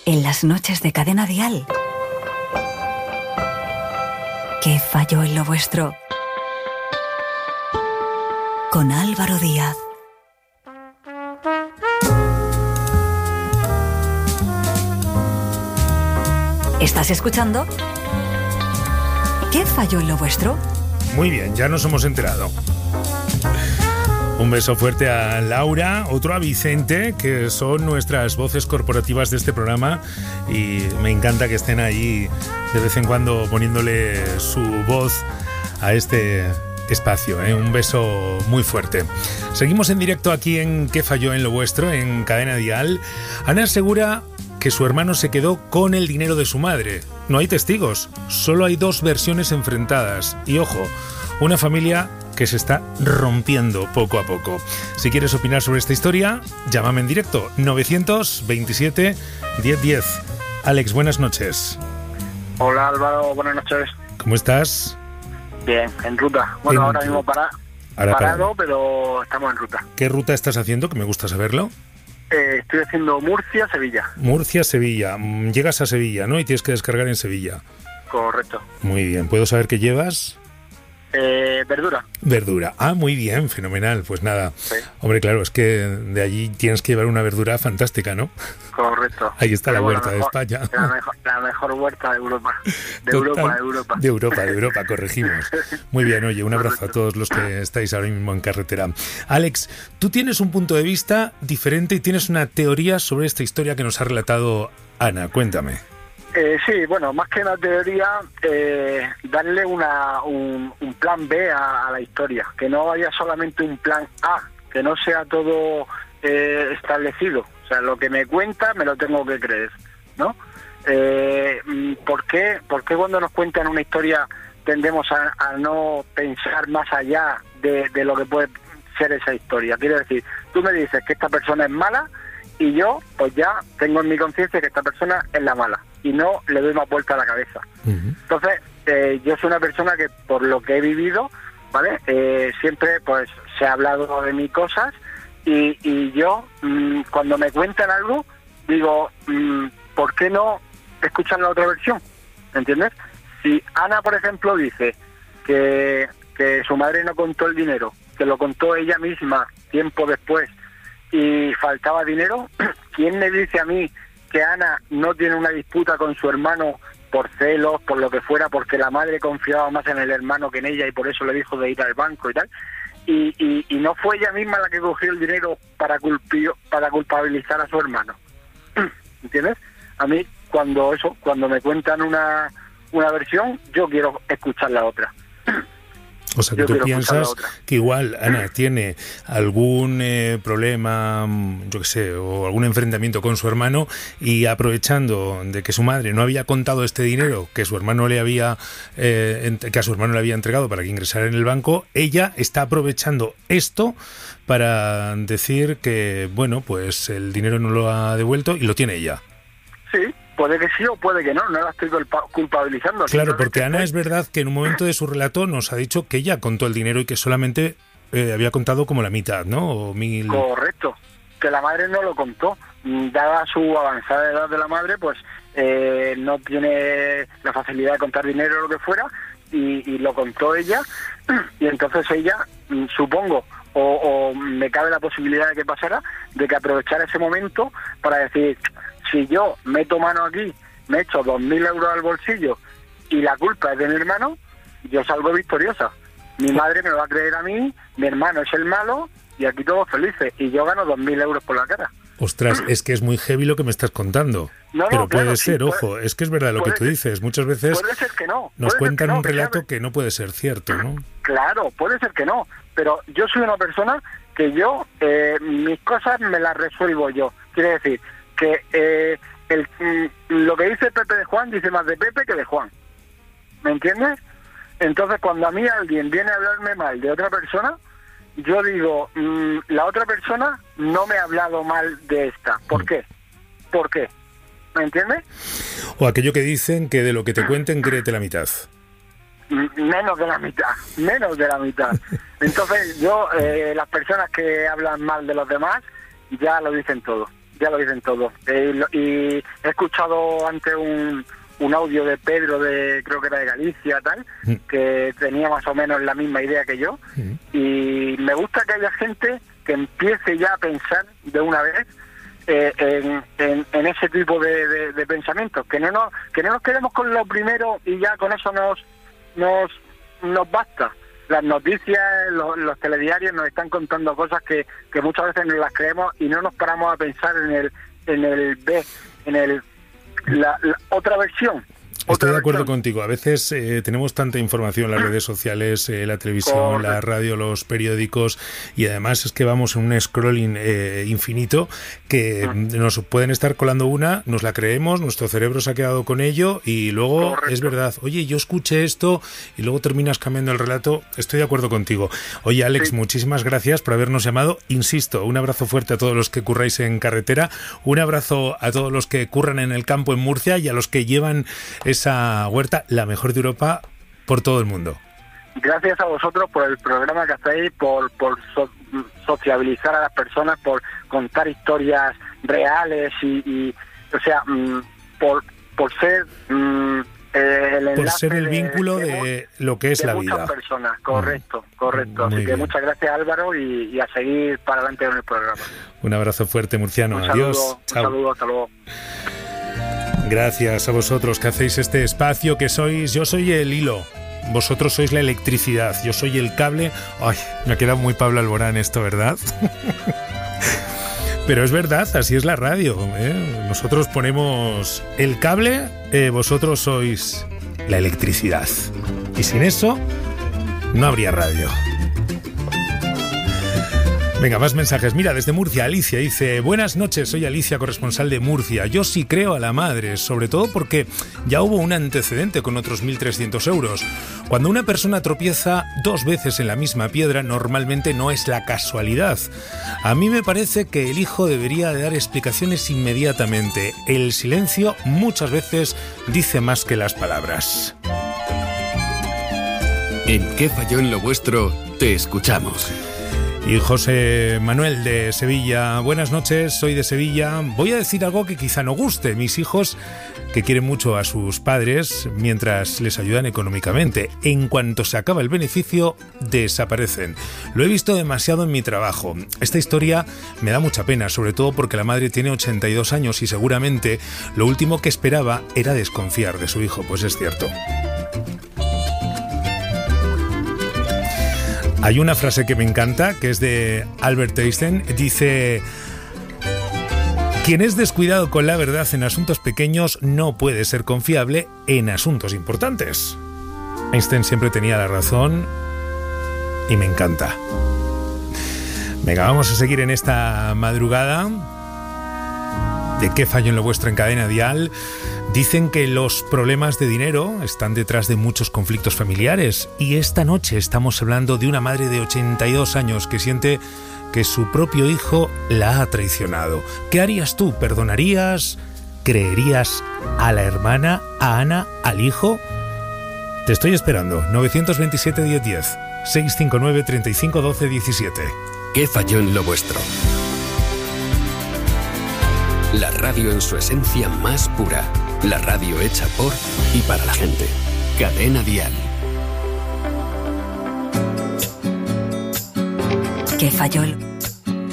en las noches de Cadena Dial. ¿Qué falló en lo vuestro? Con Álvaro Díaz. ¿Estás escuchando? ¿Qué falló en lo vuestro? Muy bien, ya nos hemos enterado. Un beso fuerte a Laura, otro a Vicente, que son nuestras voces corporativas de este programa, y me encanta que estén ahí de vez en cuando poniéndole su voz a este espacio, ¿eh? Un beso muy fuerte. Seguimos en directo aquí en ¿Qué falló en lo vuestro?, en Cadena Dial. Ana asegura que su hermano se quedó con el dinero de su madre. No hay testigos, solo hay dos versiones enfrentadas. Y ojo, una familia que se está rompiendo poco a poco. Si quieres opinar sobre esta historia, llámame en directo, 927 1010. Alex, buenas noches. Hola Álvaro, buenas noches. ¿Cómo estás? Bien, en ruta. Bueno, ahora mismo parado, pero estamos en ruta. ¿Qué ruta estás haciendo? Que me gusta saberlo. Estoy haciendo Murcia-Sevilla. Murcia-Sevilla. Llegas a Sevilla, ¿no? Y tienes que descargar en Sevilla. Correcto. Muy bien. ¿Puedo saber qué llevas? Verdura. Verdura. Ah, muy bien, fenomenal. Pues nada. Sí. Hombre, claro, es que de allí tienes que llevar una verdura fantástica, ¿no? Correcto. Ahí está la huerta de España. La mejor huerta de Europa. De Europa, corregimos. Muy bien, oye, un abrazo a todos los que estáis ahora mismo en carretera. Alex, tú tienes un punto de vista diferente y tienes una teoría sobre esta historia que nos ha relatado Ana. Cuéntame. Sí, bueno, más que una teoría, darle un plan B a la historia, que no haya solamente un plan A, que no sea todo establecido. O sea, lo que me cuenta me lo tengo que creer, ¿no? ¿Por qué cuando nos cuentan una historia tendemos a no pensar más allá de lo que puede ser esa historia? Quiero decir, tú me dices que esta persona es mala y yo, pues ya tengo en mi conciencia que esta persona es la mala y no le doy más vuelta a la cabeza. Uh-huh. Entonces, yo soy una persona que por lo que he vivido, ¿vale? Siempre pues se ha hablado de mí cosas y yo cuando me cuentan algo digo, ¿por qué no escuchar la otra versión? ¿Entiendes? Si Ana, por ejemplo, dice que su madre no contó el dinero, que lo contó ella misma tiempo después y faltaba dinero, ¿quién me dice a mí que Ana no tiene una disputa con su hermano por celos, por lo que fuera, porque la madre confiaba más en el hermano que en ella y por eso le dijo de ir al banco y tal? Y no fue ella misma la que cogió el dinero para culpabilizar a su hermano. ¿Entiendes? A mí, cuando me cuentan una versión, yo quiero escuchar la otra. O sea, que tú piensas que igual Ana tiene algún problema, yo qué sé, o algún enfrentamiento con su hermano y aprovechando de que su madre no había contado este dinero que a su hermano le había entregado para que ingresara en el banco, ella está aprovechando esto para decir que, bueno, pues el dinero no lo ha devuelto y lo tiene ella. Sí. Puede que sí o puede que no la estoy culpabilizando. Claro, porque Ana es verdad que en un momento de su relato nos ha dicho que ella contó el dinero y que solamente había contado como la mitad, ¿no? O 1.000... Correcto, que la madre no lo contó. Dada su avanzada edad de la madre, pues no tiene la facilidad de contar dinero o lo que fuera, y lo contó ella, y entonces ella, supongo, o me cabe la posibilidad de que pasara, de que aprovechara ese momento para decir... Si yo meto mano aquí, me echo 2.000 euros al bolsillo y la culpa es de mi hermano, yo salgo victoriosa. Mi madre me va a creer a mí, mi hermano es el malo y aquí todos felices. Y yo gano 2.000 euros por la cara. Ostras, es que es muy heavy lo que me estás contando. No, pero puede ser, ojo, es que es verdad lo que tú dices. Muchas veces puede ser que no, nos cuentan un relato que no puede ser cierto, ¿no? Claro, puede ser que no. Pero yo soy una persona que yo, mis cosas me las resuelvo yo. Quiere decir... que lo que dice Pepe de Juan dice más de Pepe que de Juan. ¿Me entiendes? Entonces, cuando a mí alguien viene a hablarme mal de otra persona, yo digo, la otra persona no me ha hablado mal de esta. ¿Por qué? ¿Por qué? ¿Me entiendes? O aquello que dicen que de lo que te cuenten, créete la mitad. Menos de la mitad. Entonces, yo, las personas que hablan mal de los demás, ya lo dicen todo. ya lo dicen todo. Y he escuchado antes un audio de Pedro, creo que era de Galicia, tal, que tenía más o menos la misma idea que yo. Y me gusta que haya gente que empiece ya a pensar de una vez en ese tipo de pensamientos, que no nos quedemos con lo primero y ya con eso nos basta. Las noticias, los telediarios nos están contando cosas que muchas veces no las creemos y no nos paramos a pensar en la otra versión. Estoy de acuerdo contigo. A veces tenemos tanta información en las redes sociales, la televisión, la radio, los periódicos, y además es que vamos en un scrolling infinito que nos pueden estar colando una, nos la creemos, nuestro cerebro se ha quedado con ello y luego es verdad, oye, yo escuché esto y luego terminas cambiando el relato. Estoy de acuerdo contigo. Oye, Alex, muchísimas gracias por habernos llamado. Insisto, un abrazo fuerte a todos los que curráis en carretera, un abrazo a todos los que curran en el campo en Murcia y a los que llevan esa huerta, la mejor de Europa, por todo el mundo. Gracias a vosotros por el programa que hacéis, por sociabilizar a las personas, por contar historias reales y o sea, por ser el enlace, por ser el vínculo de lo que es la vida. Muchas personas, correcto. Así que muchas gracias, Álvaro, y a seguir para adelante con el programa. Un abrazo fuerte, murciano. Adiós. Chao. Un saludo, hasta luego. Gracias a vosotros que hacéis este espacio, yo soy el hilo, vosotros sois la electricidad, yo soy el cable. Ay, me ha quedado muy Pablo Alborán esto, ¿verdad? Pero es verdad, así es la radio, ¿eh? Nosotros ponemos el cable, vosotros sois la electricidad. Y sin eso, no habría radio. Venga, más mensajes. Mira, desde Murcia, Alicia dice: buenas noches, soy Alicia, corresponsal de Murcia. Yo sí creo a la madre, sobre todo porque ya hubo un antecedente con otros 1.300 euros. Cuando una persona tropieza 2 veces en la misma piedra, normalmente no es la casualidad. A mí me parece que el hijo debería dar explicaciones inmediatamente. El silencio muchas veces dice más que las palabras. ¿En qué falló en lo vuestro? Te escuchamos. Y José Manuel de Sevilla: buenas noches, soy de Sevilla. Voy a decir algo que quizá no guste. Mis hijos, que quieren mucho a sus padres mientras les ayudan económicamente, en cuanto se acaba el beneficio, desaparecen. Lo he visto demasiado en mi trabajo. Esta historia me da mucha pena, sobre todo porque la madre tiene 82 años y seguramente lo último que esperaba era desconfiar de su hijo. Pues es cierto. Hay una frase que me encanta, que es de Albert Einstein. Dice: quien es descuidado con la verdad en asuntos pequeños no puede ser confiable en asuntos importantes. Einstein siempre tenía la razón y me encanta. Venga, vamos a seguir en esta madrugada. ¿De qué fallo en lo vuestro en Cadena Dial? Dicen que los problemas de dinero están detrás de muchos conflictos familiares, y esta noche estamos hablando de una madre de 82 años que siente que su propio hijo la ha traicionado. ¿Qué harías tú? ¿Perdonarías? ¿Creerías a la hermana, a Ana, al hijo? Te estoy esperando. 927 1010 659 35 12 17. ¿Qué falló en lo vuestro? La radio en su esencia más pura. La radio hecha por y para la gente. Cadena Dial. ¿Qué falló